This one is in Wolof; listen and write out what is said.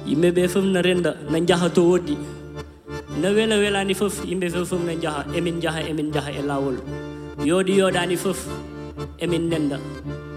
yimɓe ɓe fof na renda na jaha to woddi na wela welani fof yimɓe fof na jaha emin jaha e lawol yooɗi yoɗani fof emin nenda